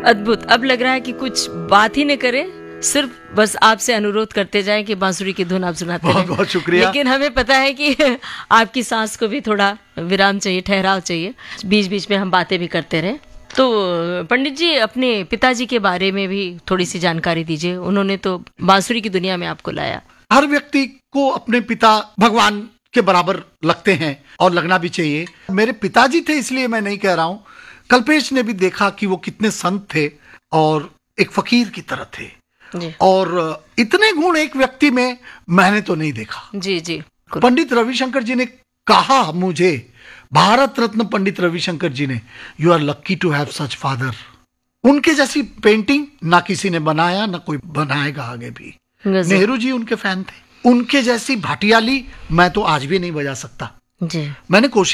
अद्भुत। अब लग रहा है कि कुछ बात ही न करें, सिर्फ बस आपसे अनुरोध करते जाएं कि बांसुरी की धुन आप सुनाते रहें। बहुत शुक्रिया। लेकिन हमें पता है कि आपकी सांस को भी थोड़ा विराम चाहिए, ठहराव चाहिए, बीच बीच में हम बातें भी करते रहें। तो पंडित जी, अपने पिताजी के बारे में भी थोड़ी सी जानकारी दीजिए। उन्होंने तो बांसुरी की दुनिया में आपको लाया। हर व्यक्ति को अपने पिता भगवान के बराबर लगते हैं और लगना भी चाहिए। मेरे पिताजी थे इसलिए मैं नहीं कह रहा हूं। कल्पेश ने भी देखा कि वो कितने संत थे और एक फकीर की तरह थे जी। और इतने गुण एक व्यक्ति में मैंने तो नहीं देखा। जी जी। पंडित रविशंकर जी ने कहा मुझे, भारत रत्न पंडित रविशंकर जी ने, you are lucky to have such father. उनके जैसी पेंटिंग ना किसी ने बनाया, ना कोई बनाएगा आगे भी। नेहरू जी उनके फैन थे। उनके जैसी भाटियाली मैं तो आज भी नहीं बजा सकता। जी। मैंने कोशिश